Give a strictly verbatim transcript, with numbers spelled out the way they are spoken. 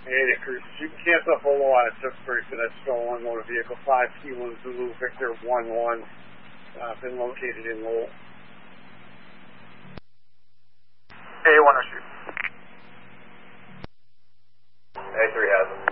Hey, the cruise. You can cancel Polo out of Tewksbury for that stolen motor vehicle. five Kilo Zulu Victor one one. Uh, been located in Lowell. A one oh shoot. A three has him.